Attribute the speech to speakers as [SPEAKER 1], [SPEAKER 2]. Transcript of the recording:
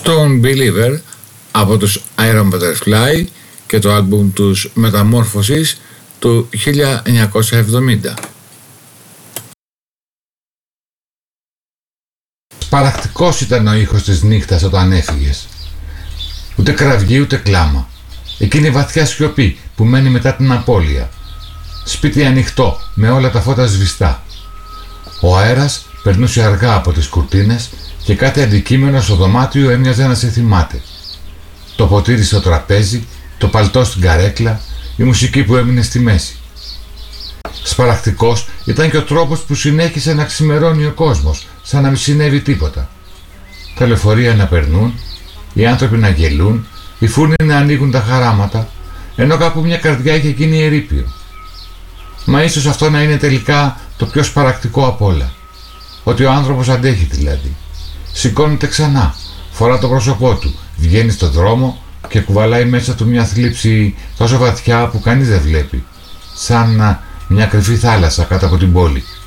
[SPEAKER 1] Stone Believer από τους Iron Butterfly και το άλμπουμ τους Μεταμόρφωσης του 1970.
[SPEAKER 2] Σπαρακτικός ήταν ο ήχος της νύχτας όταν έφυγες. Ούτε κραυγή ούτε κλάμα. Εκείνη η βαθιά σιωπή που μένει μετά την απώλεια. Σπίτι ανοιχτό με όλα τα φώτα σβηστά. Ο αέρας περνούσε αργά από τις κουρτίνες και κάθε αντικείμενο στο δωμάτιο έμοιαζε να σε θυμάται. Το ποτήρι στο τραπέζι, το παλτό στην καρέκλα, η μουσική που έμεινε στη μέση. Σπαρακτικός ήταν και ο τρόπος που συνέχισε να ξημερώνει ο κόσμος, σαν να μην συνέβη τίποτα. Τα λεωφορεία να περνούν, οι άνθρωποι να γελούν, οι φούρνοι να ανοίγουν τα χαράματα, ενώ κάπου μια καρδιά είχε γίνει ερείπιο. Μα ίσως αυτό να είναι τελικά το πιο σπαρακτικό απ' όλα. Ότι ο άνθρωπος αντέχει δηλαδή. Σηκώνεται ξανά, φορά το πρόσωπό του, βγαίνει στον δρόμο και κουβαλάει μέσα του μια θλίψη τόσο βαθιά που κανείς δεν βλέπει. Σαν μια κρυφή θάλασσα κάτω από την πόλη.